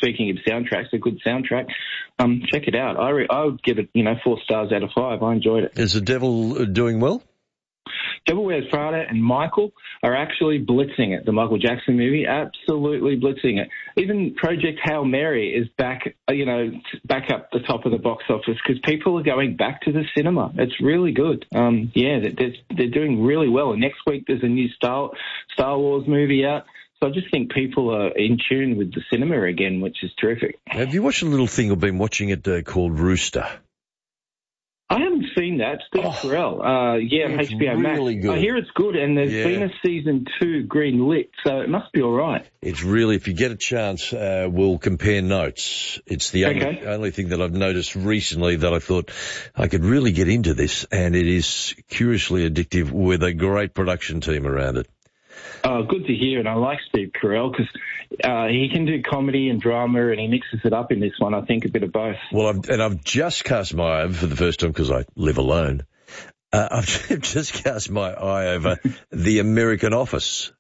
speaking of soundtracks, a good soundtrack. Check it out. I would give it, 4 stars out of 5. I enjoyed it. Is The Devil doing well? Devil Wears Prada and Michael are actually blitzing it, the Michael Jackson movie, absolutely blitzing it. Even Project Hail Mary is back up the top of the box office because people are going back to the cinema. It's really good. They're doing really well. And next week there's a new Star Wars movie out. So I just think people are in tune with the cinema again, which is terrific. Have you watched a little thing or been watching it called Rooster? I haven't seen that. Steve Carell. HBO Max. Really good. I hear it's good, and there's been a season 2 green lit, so it must be all right. It's really, if you get a chance, we'll compare notes. It's the only thing that I've noticed recently that I thought I could really get into this, and it is curiously addictive with a great production team around it. Oh, good to hear, and I like Steve Carell because he can do comedy and drama, and he mixes it up in this one. I think a bit of both. Well, I've just cast my eye over for the first time because I live alone. I've just cast my eye over The American Office.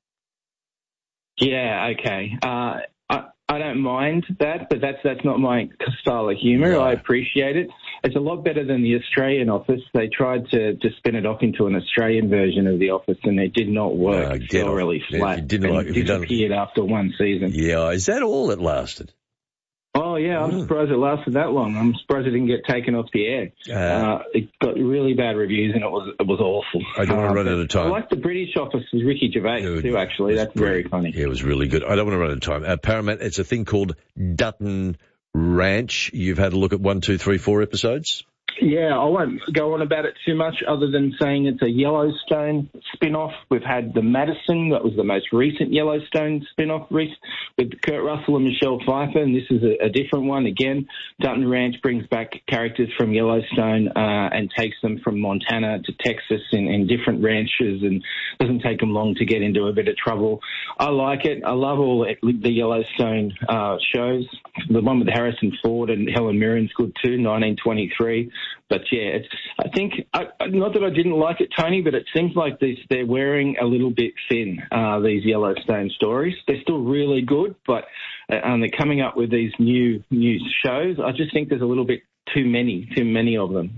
Yeah, okay. I don't mind that, but that's not my style of humour. No. I appreciate it. It's a lot better than the Australian Office. They tried to spin it off into an Australian version of The Office, and it did not work. It fell really flat. It disappeared after one season. Yeah, is that all that lasted? Oh, yeah, I'm surprised it lasted that long. I'm surprised it didn't get taken off the air. It got really bad reviews, and it was awful. I don't want to run out of time. I like the British Office with Ricky Gervais, too, actually. That's very funny. Yeah, it was really good. I don't want to run out of time. Paramount, it's a thing called Dutton Ranch. You've had a look at 1, 2, 3, 4 episodes? Yeah, I won't go on about it too much other than saying it's a Yellowstone spin-off. We've had The Madison, that was the most recent Yellowstone spin-off with Kurt Russell and Michelle Pfeiffer, and this is a different one. Again, Dutton Ranch brings back characters from Yellowstone and takes them from Montana to Texas in different ranches, and doesn't take them long to get into a bit of trouble. I like it. I love all the Yellowstone shows. The one with Harrison Ford and Helen Mirren's good too, 1923. But yeah, I think, not that I didn't like it, Tony, but it seems like they're wearing a little bit thin, these Yellowstone stories. They're still really good, but they're coming up with these new shows. I just think there's a little bit too many of them.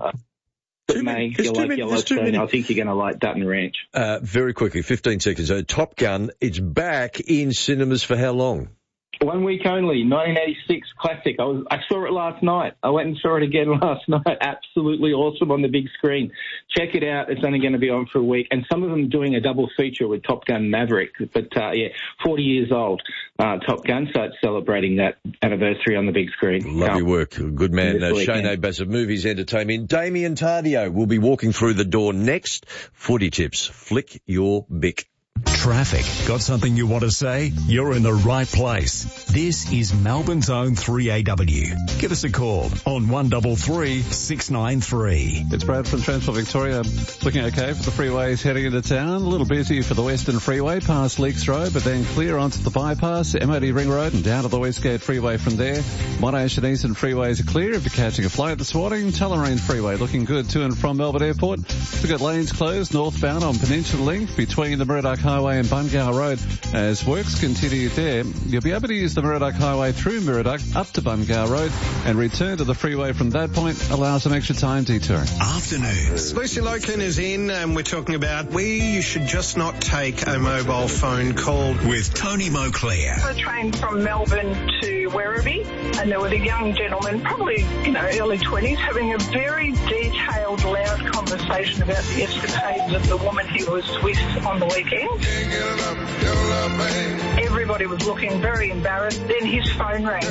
Yellowstone, I think you're going to like Dutton Ranch. Very quickly, 15 seconds. Top Gun, it's back in cinemas for how long? 1 week only, 1986 classic. I saw it last night. I went and saw it again last night. Absolutely awesome on the big screen. Check it out. It's only going to be on for a week. And some of them doing a double feature with Top Gun Maverick. But, 40 years old, Top Gun. So it's celebrating that anniversary on the big screen. Love your work. Good man. Shane Abbas of Movies Entertainment. Damien Tardio will be walking through the door next. Footy tips. Flick your bic. Traffic. Got something you want to say? You're in the right place. This is Melbourne's own 3AW. Give us a call on 133 693. It's Brad from Transport Victoria. Looking okay for the freeways heading into town. A little busy for the Western Freeway past Leaks Road, but then clear onto the bypass, MOD Ring Road and down to the Westgate Freeway from there. Monash and Eastern Freeways are clear if you're catching a flight this morning. Tullamarine Freeway looking good to and from Melbourne Airport. We've got lanes closed northbound on Peninsula Link between the Murdoch Highway and Bungar Road. As works continue there, you'll be able to use the Murdoch Highway through Murdoch up to Bungar Road and return to the freeway from that point. Allow some extra time detouring. Afternoons. Lucy Loken is in, and we're talking about you should just not take a mobile phone call. With Tony Moclair. I trained from Melbourne to Werribee, and there was a young gentleman, probably, early 20s, having a very detailed, loud conversation about the escapades of the woman he was with on the weekend. Everybody was looking very embarrassed. Then his phone rang.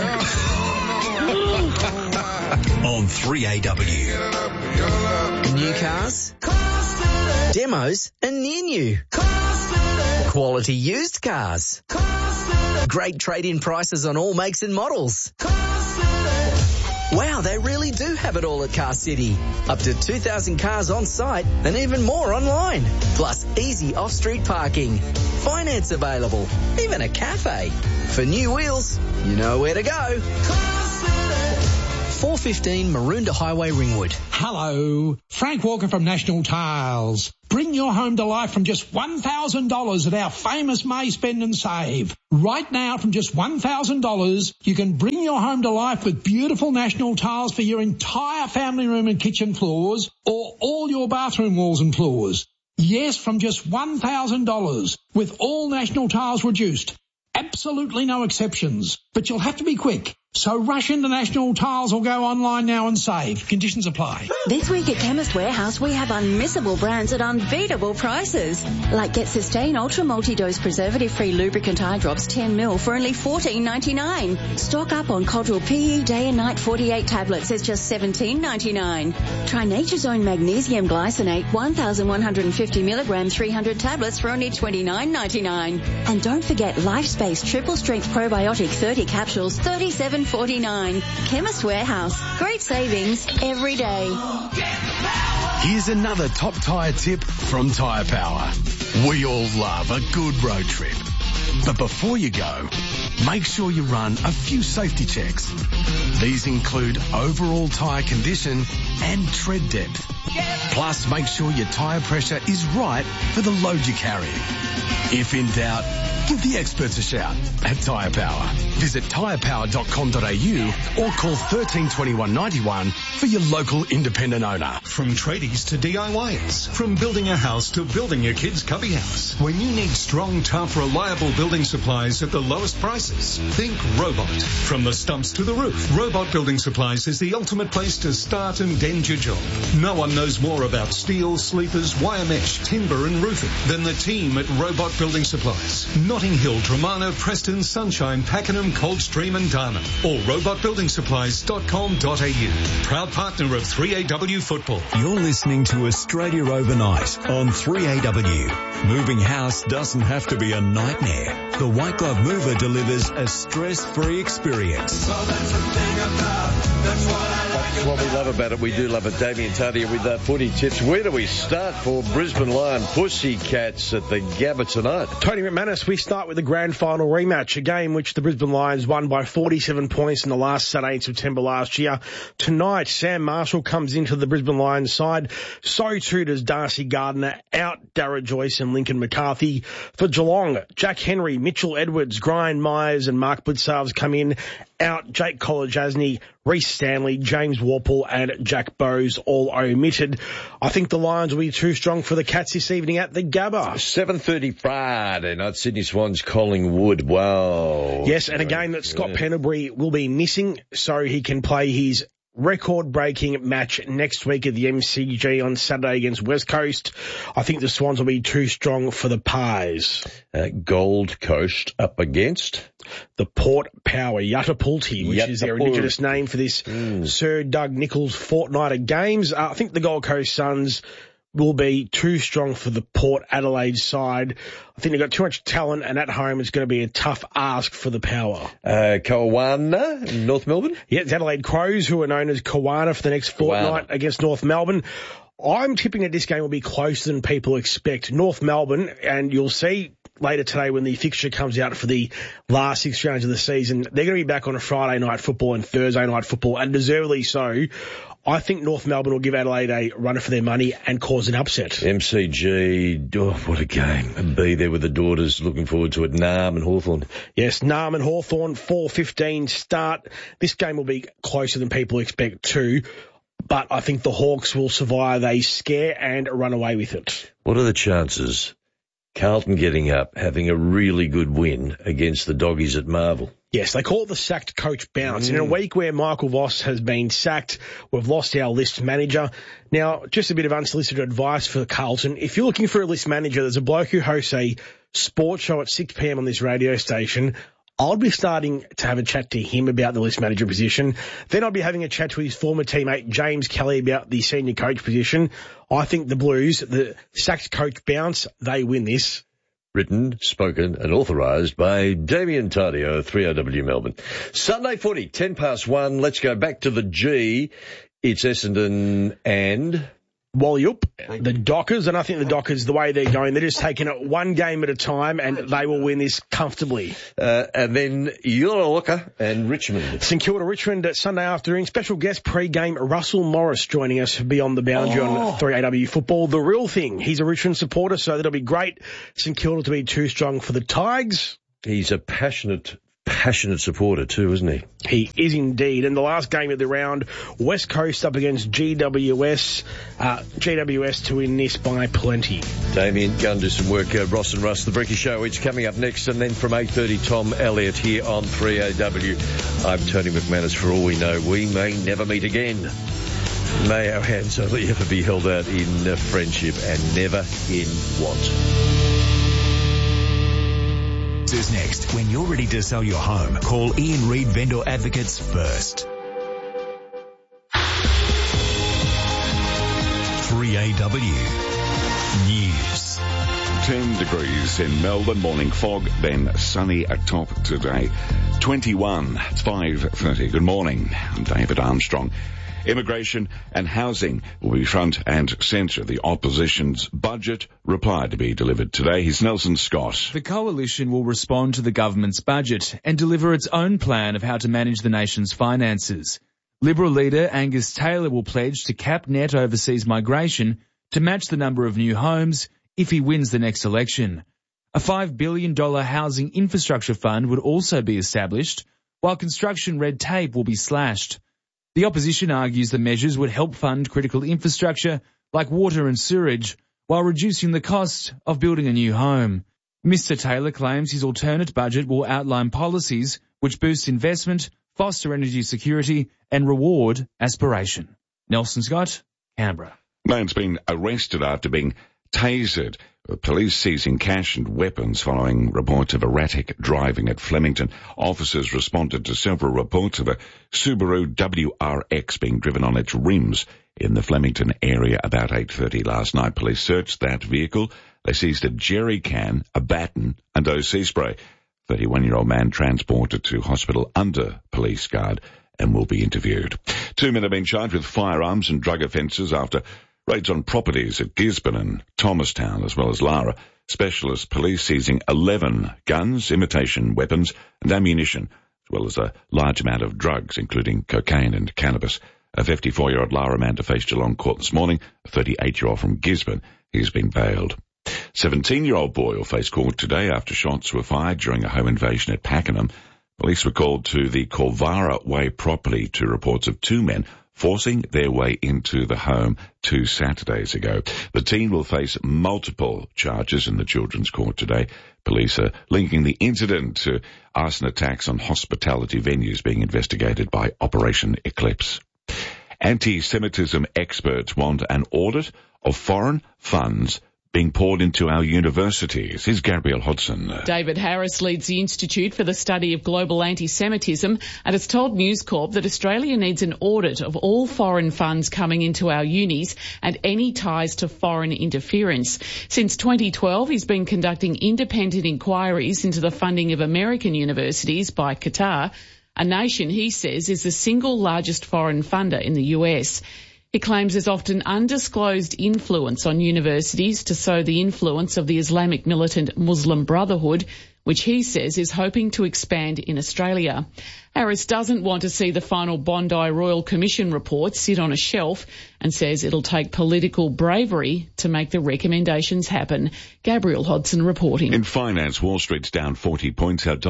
On 3AW. New cars, demos, and near new. Quality used cars. Great trade-in prices on all makes and models. Wow, they really do have it all at Car City. Up to 2,000 cars on site and even more online. Plus easy off-street parking. Finance available. Even a cafe. For new wheels, you know where to go. 415 Maroondah Highway, Ringwood. Hello, Frank Walker from National Tiles. Bring your home to life from just $1,000 at our famous May Spend and Save. Right now, from just $1,000, you can bring your home to life with beautiful National tiles for your entire family room and kitchen floors, or all your bathroom walls and floors. Yes, from just $1,000, with all National tiles reduced. Absolutely no exceptions. But you'll have to be quick. So rush into National Tiles or go online now and save. Conditions apply. This week at Chemist Warehouse, we have unmissable brands at unbeatable prices. Like Get Sustain Ultra Multi-Dose Preservative-Free Lubricant Eye Drops 10ml for only $14.99. Stock up on Cottrell PE Day and Night 48 tablets. It's just $17.99. Try Nature's Own Magnesium Glycinate 1,150 milligrams 300 tablets for only $29.99. And don't forget LifeSpace Triple Strength Probiotic 30 capsules, $37.49. Chemist Warehouse. Great savings every day. Here's another top tyre tip from Tyre Power. We all love a good road trip. But before you go, make sure you run a few safety checks. These include overall tyre condition and tread depth. Plus, make sure your tyre pressure is right for the load you're carrying. If in doubt, give the experts a shout at Tyre Power. Visit tyrepower.com.au or call 132191 for your local independent owner. From tradies to DIYers, from building a house to building your kid's cubby house. When you need strong, tough, reliable building supplies at the lowest prices, think Robot. From the stumps to the roof, Robot Building Supplies is the ultimate place to start and end your job. No one knows more about steel, sleepers, wire mesh, timber and roofing than the team at Robot Building Supplies. Notting Hill, Dramana, Preston, Sunshine, Pakenham, Coldstream and Darman. Or robotbuildingSupplies.com.au. Proud partner of 3AW Football. You're listening to Australia Overnight on 3AW. Moving house doesn't have to be a nightmare. The White Glove Mover delivers a stress-free experience. That's what we love about it. We do love it. Damien Tadia with footy tips. Where do we start for Brisbane Lion Pussycats at the Gabba tonight? Tony McManus, we start with the grand final rematch, a game which the Brisbane Lions won by 47 points in the last Saturday in September last year. Tonight, Sam Marshall comes into the Brisbane Lions side. So too does Darcy Gardner, out Darragh Joyce and Lincoln McCarthy. For Geelong, Jack Henry, Mitchell Edwards, Brian Myers and Mark Blitzarves come in. Out Jake Kolodjasny, Reece Stanley, James Warple and Jack Bowes all omitted. I think the Lions will be too strong for the Cats this evening at the Gabba. 7:30 Friday night, Sydney Swans, Collingwood. Wow. Yes, and a game that Scott Pendlebury will be missing so he can play his record-breaking match next week at the MCG on Saturday against West Coast. I think the Swans will be too strong for the Pies. Gold Coast up against the Port Power Yatapulti, which is their Indigenous name for this Sir Doug Nicholls fortnight of games. I think the Gold Coast Suns will be too strong for the Port Adelaide side. I think they've got too much talent, and at home it's going to be a tough ask for the Power. Kawana, North Melbourne? Yeah, it's Adelaide Crows, who are known as Kawana for the next fortnight against North Melbourne. I'm tipping that this game will be closer than people expect. North Melbourne, and you'll see later today when the fixture comes out for the last 6 rounds of the season, they're going to be back on a Friday night football and Thursday night football, and deservedly so. I think North Melbourne will give Adelaide a runner for their money and cause an upset. MCG, what a game. And be there with the daughters, looking forward to it. Narm and Hawthorn. Yes, Narm and Hawthorn, 4:15 start. This game will be closer than people expect too, but I think the Hawks will survive a scare and run away with it. What are the chances Carlton getting up, having a really good win against the Doggies at Marvel? Yes, they call it the sacked coach bounce. In a week where Michael Voss has been sacked, we've lost our list manager. Now, just a bit of unsolicited advice for Carlton. If you're looking for a list manager, there's a bloke who hosts a sports show at 6 p.m. on this radio station. I'll be starting to have a chat to him about the list manager position. Then I'll be having a chat to his former teammate James Kelly about the senior coach position. I think the Blues, the sacked coach bounce, they win this. Written, spoken and authorised by Damien Tadio, 3RW Melbourne. Sunday footy, 1:10. Let's go back to the G. It's Essendon and Wally-up, the Dockers, and I think the Dockers, the way they're going, they're just taking it one game at a time, and they will win this comfortably. And then Yorulka and Richmond. St Kilda Richmond Sunday afternoon. Special guest pre-game Russell Morris joining us Beyond the Boundary on 3AW Football. The real thing. He's a Richmond supporter, so that'll be great. St Kilda to be too strong for the Tigers. He's a passionate supporter too, isn't he? He is indeed. And the last game of the round, West Coast up against GWS. GWS to win this by plenty. Damien, go and do some work. Ross and Russ, the Bricky Show, each coming up next. And then from 8:30, Tom Elliott here on 3AW. I'm Tony McManus. For all we know, we may never meet again. May our hands only ever be held out in friendship and never in want. Is next. When you're ready to sell your home, call Ian Reid Vendor Advocates first. 3AW News. 10 degrees in Melbourne, morning fog, then sunny atop today. 21, it's 5:30. Good morning, I'm David Armstrong. Immigration and housing will be front and centre. The opposition's budget reply to be delivered today. Here's Nelson Scott. The coalition will respond to the government's budget and deliver its own plan of how to manage the nation's finances. Liberal leader Angus Taylor will pledge to cap net overseas migration to match the number of new homes if he wins the next election. A $5 billion housing infrastructure fund would also be established, while construction red tape will be slashed. The opposition argues the measures would help fund critical infrastructure like water and sewerage while reducing the cost of building a new home. Mr. Taylor claims his alternate budget will outline policies which boost investment, foster energy security and reward aspiration. Nelson Scott, Canberra. Man's been arrested after being tasered. Police seizing cash and weapons following reports of erratic driving at Flemington. Officers responded to several reports of a Subaru WRX being driven on its rims in the Flemington area about 8:30 last night. Police searched that vehicle. They seized a jerry can, a baton and OC spray. 31-year-old man transported to hospital under police guard and will be interviewed. 2 men have been charged with firearms and drug offences after raids on properties at Gisborne and Thomastown, as well as Lara. Specialist police seizing 11 guns, imitation weapons and ammunition, as well as a large amount of drugs, including cocaine and cannabis. A 54-year-old Lara man to face Geelong Court this morning. A 38-year-old from Gisborne, he's been bailed. 17-year-old boy will face court today after shots were fired during a home invasion at Pakenham. Police were called to the Corvara Way property to reports of 2 men forcing their way into the home 2 Saturdays ago. The teen will face multiple charges in the Children's Court today. Police are linking the incident to arson attacks on hospitality venues being investigated by Operation Eclipse. Anti-Semitism experts want an audit of foreign funds being poured into our universities. Here's Gabrielle Hodson. David Harris leads the Institute for the Study of Global Anti-Semitism and has told News Corp that Australia needs an audit of all foreign funds coming into our unis and any ties to foreign interference. Since 2012, he's been conducting independent inquiries into the funding of American universities by Qatar, a nation he says is the single largest foreign funder in the US. He claims there's often undisclosed influence on universities to sow the influence of the Islamic militant Muslim Brotherhood, which he says is hoping to expand in Australia. Harris doesn't want to see the final Bondi Royal Commission report sit on a shelf and says it'll take political bravery to make the recommendations happen. Gabrielle Hodson reporting. In finance, Wall Street's down 40 points, our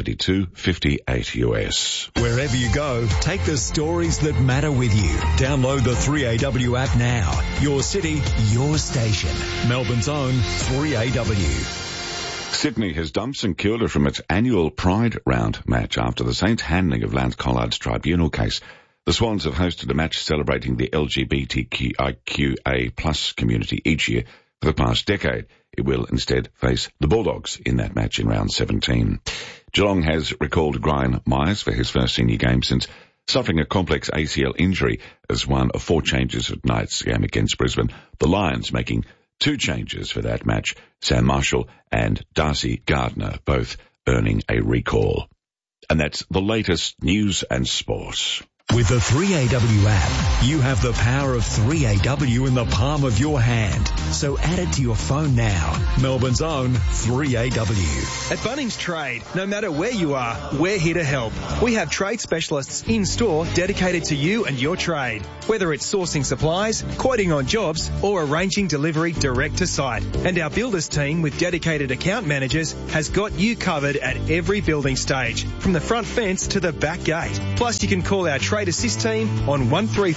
$72.58 US. Wherever you go, take the stories that matter with you. Download the 3AW app now. Your city, your station. Melbourne's own 3AW. Sydney has dumped St Kilda from its annual Pride Round match after the Saints' handling of Lance Collard's tribunal case. The Swans have hosted a match celebrating the LGBTQIA plus community each year for the past decade. It will instead face the Bulldogs in that match in round 17. Geelong has recalled Brian Myers for his first senior game since suffering a complex ACL injury as one of 4 changes at night's game against Brisbane. The Lions making 2 changes for that match, Sam Marshall and Darcy Gardner, both earning a recall. And that's the latest news and sport. With the 3AW app, you have the power of 3AW in the palm of your hand. So add it to your phone now. Melbourne's own 3AW. At Bunnings Trade, no matter where you are, we're here to help. We have trade specialists in store dedicated to you and your trade. Whether it's sourcing supplies, quoting on jobs, or arranging delivery direct to site. And our builders team with dedicated account managers has got you covered at every building stage, from the front fence to the back gate. Plus, you can call our Trade Assist team on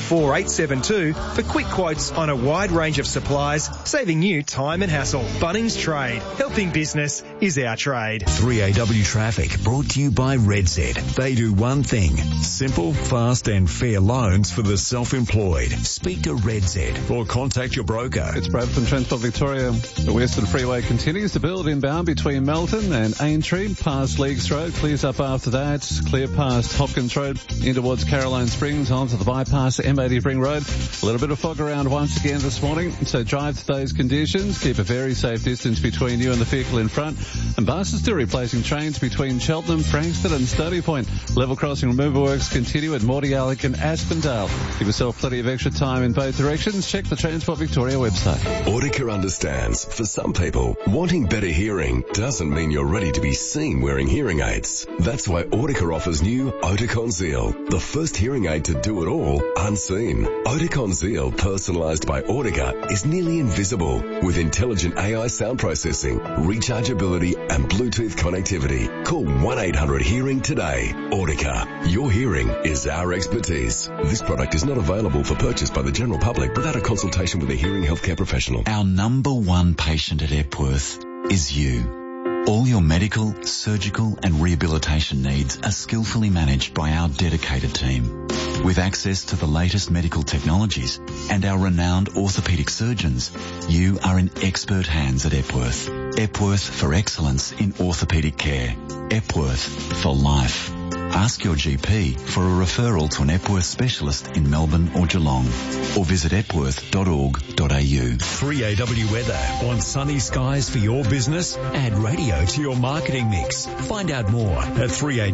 134872 for quick quotes on a wide range of supplies, saving you time and hassle. Bunnings Trade. Helping business is our trade. 3AW Traffic brought to you by RedZ. They do one thing: simple, fast and fair loans for the self-employed. Speak to RedZ or contact your broker. It's Brad from Transport Victoria. The Western Freeway continues to build inbound between Melton and Aintree, past Leagues Road. Clears up after that. Clear past Hopkins Road in towards Caroline Springs onto the bypass M80 Ring Road. A little bit of fog around once again this morning, so drive to those conditions. Keep a very safe distance between you and the vehicle in front. And buses still replacing trains between Cheltenham, Frankston and Stony Point. Level crossing removal works continue at Mordialloc and Aspendale. Give yourself plenty of extra time in both directions. Check the Transport Victoria website. Audica understands. For some people, wanting better hearing doesn't mean you're ready to be seen wearing hearing aids. That's why Audica offers new Oticon Zeal, the first hearing aid to do it all unseen. Oticon Zeal, personalised by Audica, is nearly invisible with intelligent AI sound processing, rechargeability and Bluetooth connectivity. Call 1-800-HEARING today. Audica, your hearing is our expertise. This product is not available for purchase by the general public without a consultation with a hearing healthcare professional. Our number one patient at Epworth is you. All your medical, surgical and rehabilitation needs are skillfully managed by our dedicated team. With access to the latest medical technologies and our renowned orthopaedic surgeons, you are in expert hands at Epworth. Epworth for excellence in orthopaedic care. Epworth for life. Ask your GP for a referral to an Epworth specialist in Melbourne or Geelong, or visit epworth.org.au. 3AW weather. Want sunny skies for your business? Add radio to your marketing mix. Find out more at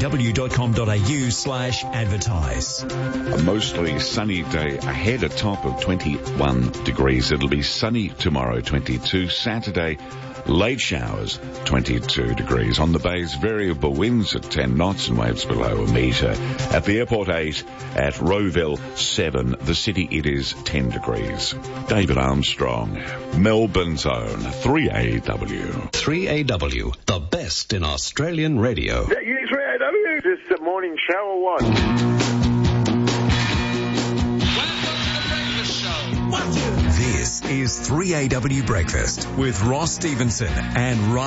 3aw.com.au/advertise. A mostly sunny day ahead, a top of 21 degrees. It'll be sunny tomorrow, 22. Saturday, late showers, 22 degrees. On the bays, variable winds at 10 knots and waves below a metre. At the airport, 8. At Rowville, 7. The city, it is 10 degrees. David Armstrong, Melbourne's own 3AW. 3AW, the best in Australian radio. Is that you, 3AW? Is this the morning show or what? This is 3AW Breakfast with Ross Stevenson and Ryan